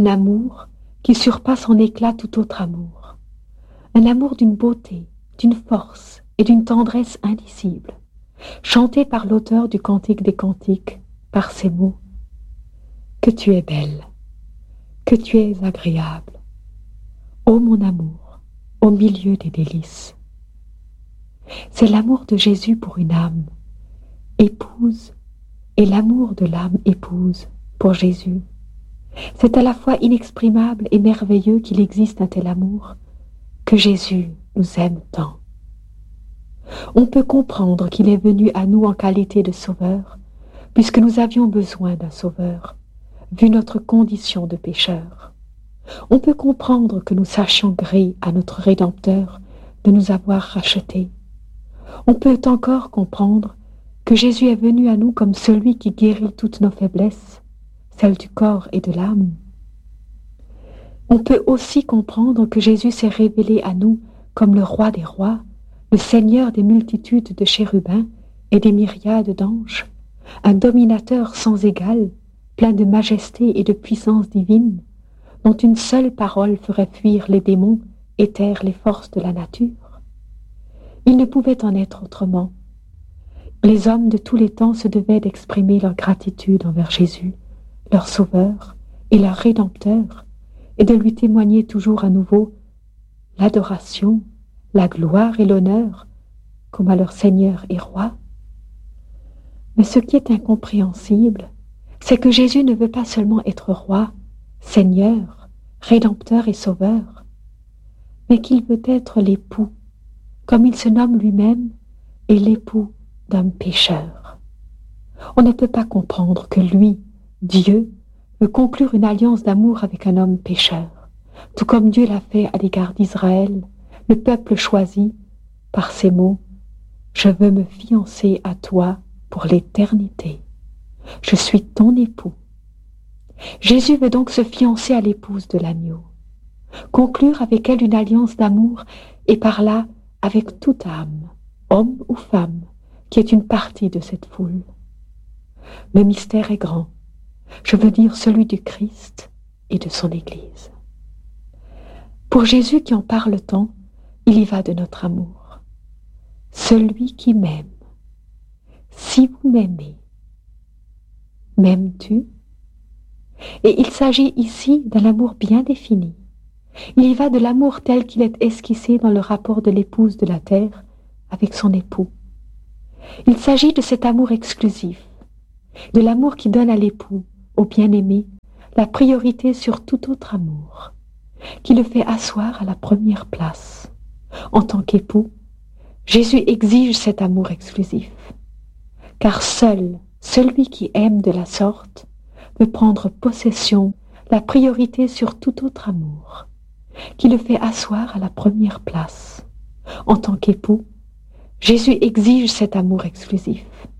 un amour qui surpasse en éclat tout autre amour, un amour d'une beauté, d'une force et d'une tendresse indicibles, chanté par l'auteur du Cantique des Cantiques, par ces mots: que tu es belle, que tu es agréable, ô mon amour, au milieu des délices. C'est l'amour de Jésus pour une âme, épouse, et l'amour de l'âme épouse pour Jésus. C'est à la fois inexprimable et merveilleux qu'il existe un tel amour, que Jésus nous aime tant. On peut comprendre qu'il est venu à nous en qualité de sauveur, puisque nous avions besoin d'un sauveur, vu notre condition de pécheurs. On peut comprendre que nous sachions gré à notre Rédempteur de nous avoir rachetés. On peut encore comprendre que Jésus est venu à nous comme celui qui guérit toutes nos faiblesses, celles du corps et de l'âme. On peut aussi comprendre que Jésus s'est révélé à nous comme le roi des rois, le Seigneur des multitudes de chérubins et des myriades d'anges, un dominateur sans égal, plein de majesté et de puissance divine, dont une seule parole ferait fuir les démons et taire les forces de la nature. Il ne pouvait en être autrement. Les hommes de tous les temps se devaient d'exprimer leur gratitude envers Jésus, leur Sauveur et leur Rédempteur, et de lui témoigner toujours à nouveau l'adoration, la gloire et l'honneur, comme à leur Seigneur et Roi. Mais ce qui est incompréhensible, c'est que Jésus ne veut pas seulement être Roi, Seigneur, Rédempteur et Sauveur, mais qu'il veut être l'époux, comme il se nomme lui-même, et l'époux d'un pécheur. On ne peut pas comprendre que lui, Dieu, veut conclure une alliance d'amour avec un homme pécheur, tout comme Dieu l'a fait à l'égard d'Israël, le peuple choisi, par ces mots: « Je veux me fiancer à toi pour l'éternité. Je suis ton époux. » Jésus veut donc se fiancer à l'épouse de l'agneau, conclure avec elle une alliance d'amour et par là avec toute âme, homme ou femme, qui est une partie de cette foule. Le mystère est grand, je veux dire celui du Christ et de son Église. Pour Jésus qui en parle tant, il y va de notre amour. Celui qui m'aime. Si vous m'aimez, m'aimes-tu? Et il s'agit ici d'un amour bien défini. Il y va de l'amour tel qu'il est esquissé dans le rapport de l'épouse de la terre avec son époux. Il s'agit de cet amour exclusif, de l'amour qui donne à l'époux, au bien-aimé, la priorité sur tout autre amour, qui le fait asseoir à la première place. En tant qu'époux, Jésus exige cet amour exclusif, car seul celui qui aime de la sorte veut prendre possession, la priorité sur tout autre amour, qui le fait asseoir à la première place. En tant qu'époux, Jésus exige cet amour exclusif,